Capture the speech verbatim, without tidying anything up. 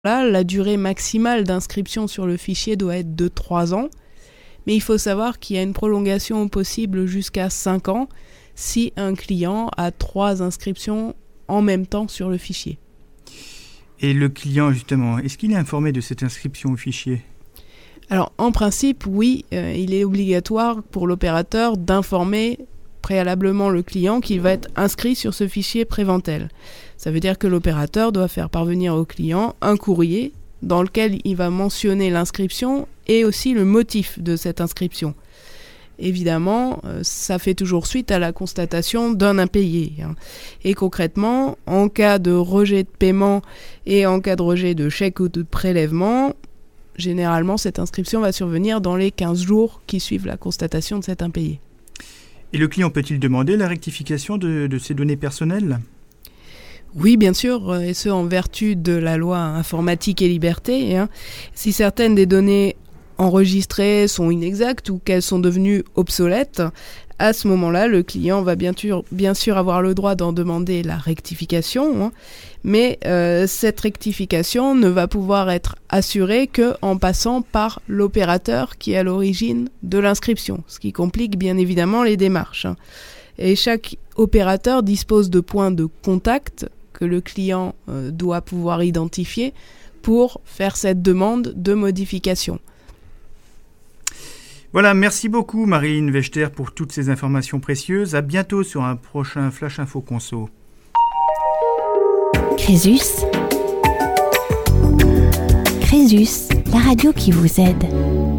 Là, la durée maximale d'inscription sur le fichier doit être de trois ans, mais il faut savoir qu'il y a une prolongation possible jusqu'à cinq ans si un client a trois inscriptions en même temps sur le fichier. Et le client, justement, est-ce qu'il est informé de cette inscription au fichier ? Alors, en principe, oui, euh, il est obligatoire pour l'opérateur d'informer préalablement le client qu'il va être inscrit sur ce fichier Préventel. Ça veut dire que l'opérateur doit faire parvenir au client un courrier dans lequel il va mentionner l'inscription et aussi le motif de cette inscription. Évidemment, euh, ça fait toujours suite à la constatation d'un impayé. Hein. Et concrètement, en cas de rejet de paiement et en cas de rejet de chèque ou de prélèvement, généralement, cette inscription va survenir dans les quinze jours qui suivent la constatation de cet impayé. Et le client peut-il demander la rectification de, de ses données personnelles ? Oui, bien sûr, et ce en vertu de la loi informatique et liberté. Hein. Si certaines des données enregistrées sont inexactes ou qu'elles sont devenues obsolètes, à ce moment-là, le client va bien sûr, bien sûr avoir le droit d'en demander la rectification, hein, mais euh, cette rectification ne va pouvoir être assurée qu'en passant par l'opérateur qui est à l'origine de l'inscription, ce qui complique bien évidemment les démarches. Hein. Et chaque opérateur dispose de points de contact que le client euh, doit pouvoir identifier pour faire cette demande de modification. Voilà, merci beaucoup Marie-Line Wechter pour toutes ces informations précieuses. À bientôt sur un prochain Flash Info Conso. Crésus. Crésus, la radio qui vous aide.